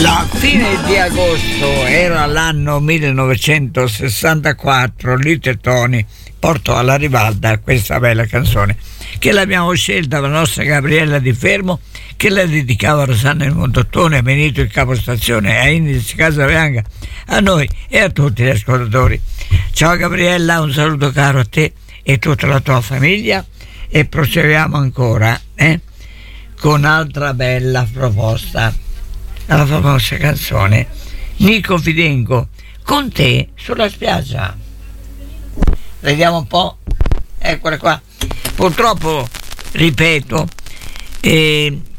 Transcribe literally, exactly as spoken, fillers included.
La fine di agosto era l'anno millenovecentosessantaquattro, Little Tony portò alla ribalta questa bella canzone che l'abbiamo scelta la nostra Gabriella Di Fermo, che la dedicava a Rosanna il Montottone, a Benito il capostazione, a Indiz Casabianca, a noi e a tutti gli ascoltatori. Ciao Gabriella, un saluto caro a te e tutta la tua famiglia, e proseguiamo ancora eh, con altra bella proposta, la famosa canzone Nico Fidenco, Con te sulla spiaggia. Vediamo un po', eccola qua. Purtroppo, ripeto, eh,